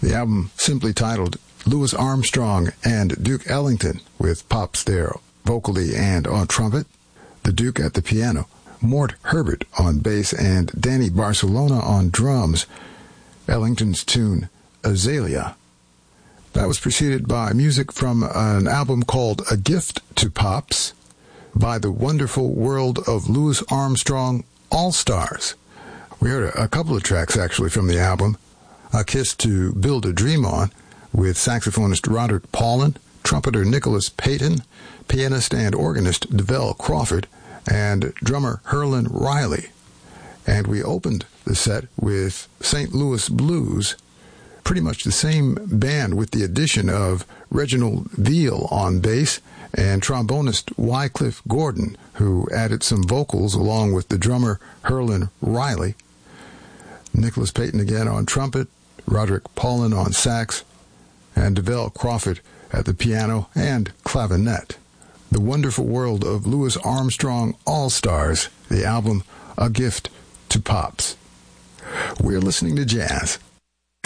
The album simply titled Louis Armstrong and Duke Ellington, with Pops there vocally and on trumpet, the Duke at the piano, Mort Herbert on bass, and Danny Barcelona on drums. Ellington's tune, Azalea. That was preceded by music from an album called A Gift to Pops by the Wonderful World of Louis Armstrong All-Stars. We heard a couple of tracks actually from the album. A Kiss to Build a Dream On with saxophonist Roderick Paulin, trumpeter Nicholas Payton, pianist and organist DeVell Crawford, and drummer Herlin Riley. And we opened the set with St. Louis Blues, pretty much the same band with the addition of Reginald Veal on bass and trombonist Wycliffe Gordon, who added some vocals along with the drummer Herlin Riley. Nicholas Payton again on trumpet, Roderick Paulin on sax, and DeVell Crawford at the piano and clavinet. The Wonderful World of Louis Armstrong All-Stars, the album A Gift to Pops. We're listening to jazz